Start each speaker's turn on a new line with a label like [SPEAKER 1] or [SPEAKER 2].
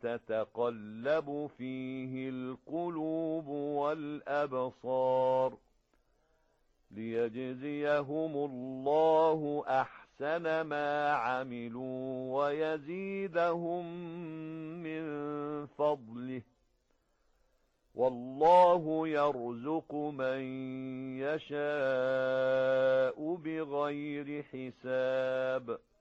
[SPEAKER 1] تتقلب فيه القلوب والأبصار ليجزيهم الله أحسن ما عملوا ويزيدهم من فضله والله يرزق من يشاء بغير حساب